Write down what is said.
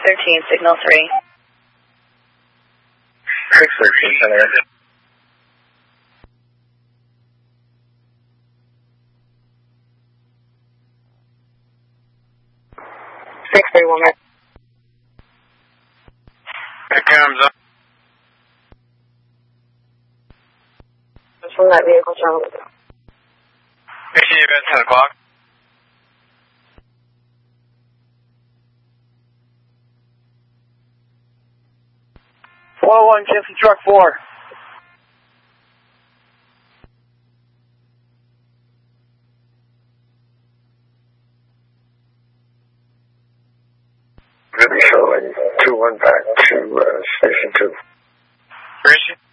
613, signal 3. 613, Senator. Here comes up. From that vehicle, Charlie. 15 event 10 o'clock. One, Gypsy Truck 4. Really showing 2-1 back to Station 2. Where is she?